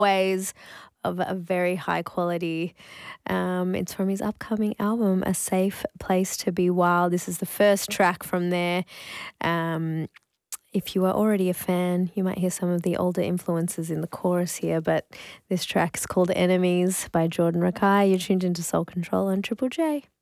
always of a very high quality. It's from his upcoming album, A Safe Place to Be Wild. This is the first track from there. Um, if you are already a fan, you might hear some of the older influences in the chorus here, but this track is called Enemies by Jordan Rakai. You're tuned into Soul Control on Triple J.